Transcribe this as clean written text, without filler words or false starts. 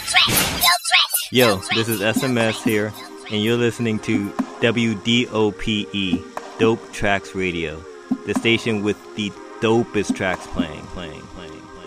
Yo, this is SMS here, and you're listening to WDOPE, Dope Tracks Radio, the station with the dopest tracks playing.